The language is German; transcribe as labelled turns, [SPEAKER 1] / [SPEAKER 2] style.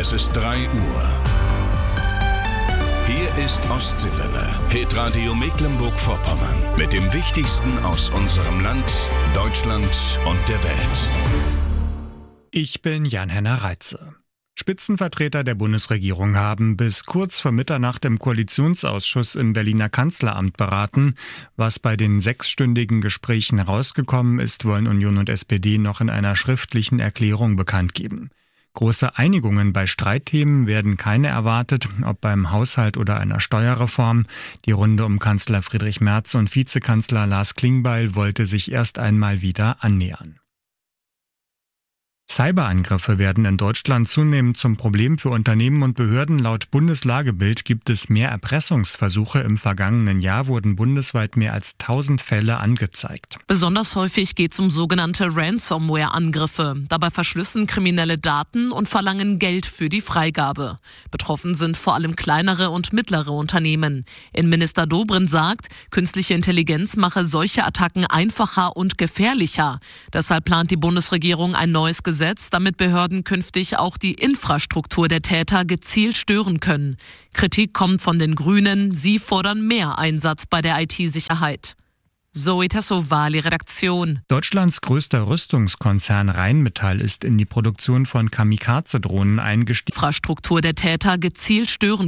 [SPEAKER 1] Es ist 3 Uhr. Hier ist Ostseewelle, Hitradio Mecklenburg-Vorpommern. Mit dem Wichtigsten aus unserem Land, Deutschland und der Welt.
[SPEAKER 2] Ich bin Jan-Henner Reitze. Spitzenvertreter der Bundesregierung haben bis kurz vor Mitternacht im Koalitionsausschuss im Berliner Kanzleramt beraten. Was bei den 6-stündigen Gesprächen herausgekommen ist, wollen Union und SPD noch in einer schriftlichen Erklärung bekannt geben. Große Einigungen bei Streitthemen werden keine erwartet, ob beim Haushalt oder einer Steuerreform. Die Runde um Kanzler Friedrich Merz und Vizekanzler Lars Klingbeil wollte sich erst einmal wieder annähern. Cyberangriffe werden in Deutschland zunehmend zum Problem für Unternehmen und Behörden. Laut Bundeslagebild gibt es mehr Erpressungsversuche. Im vergangenen Jahr wurden bundesweit mehr als 1000 Fälle angezeigt.
[SPEAKER 3] Besonders häufig geht es um sogenannte Ransomware-Angriffe. Dabei verschlüsseln Kriminelle Daten und verlangen Geld für die Freigabe. Betroffen sind vor allem kleinere und mittlere Unternehmen. Innenminister Dobrindt sagt, künstliche Intelligenz mache solche Attacken einfacher und gefährlicher. Deshalb plant die Bundesregierung ein neues Gesetz, damit Behörden künftig auch die Infrastruktur der Täter gezielt stören können. Kritik kommt von den Grünen. Sie fordern mehr Einsatz bei der IT-Sicherheit. Zoe Tassovali, Redaktion.
[SPEAKER 2] Deutschlands größter Rüstungskonzern Rheinmetall ist in die Produktion von Kamikaze-Drohnen eingestiegen.
[SPEAKER 3] Infrastruktur der Täter gezielt stören